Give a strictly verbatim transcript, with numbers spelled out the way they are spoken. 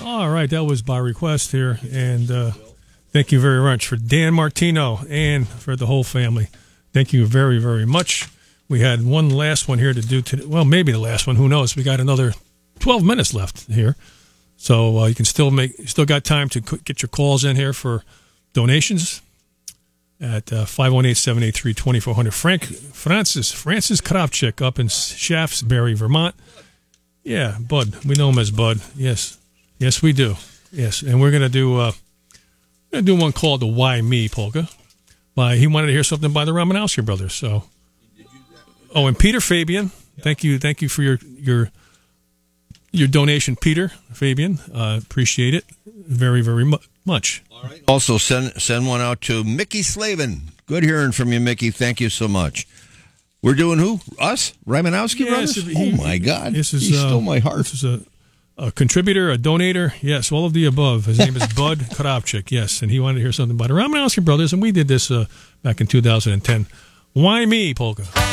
All right, that was by request here, and uh, thank you very much for Dan Martino and for the whole family. Thank you very, very much. We had one last one here to do today. Well, maybe the last one. Who knows? We got another twelve minutes left here, so uh, you can still make. Still got time to get your calls in here for donations at uh, five one eight, seven eight three, two four zero zero. Frank Francis Francis Kravchik up in Shaftesbury, Vermont. Yeah, Bud. We know him as Bud. Yes, yes, we do. Yes, and we're gonna do uh, we're gonna do one called the Why Me polka. By he wanted to hear something by the Romanowski brothers. So, oh, and Peter Fabian, thank you, thank you for your your your donation, Peter Fabian. Uh, appreciate it very, very mu- much. All right. Also, send send one out to Mickey Slavin. Good hearing from you, Mickey. Thank you so much. We're doing who? Us? Rymanowski yes, brothers? He, oh, my God. This is, he uh, stole my heart. This is a, a contributor, a donator. Yes, all of the above. His name is Bud Kravchik. Yes, and he wanted to hear something about the Romanowski brothers, and we did this uh, back in two thousand ten. Why Me polka?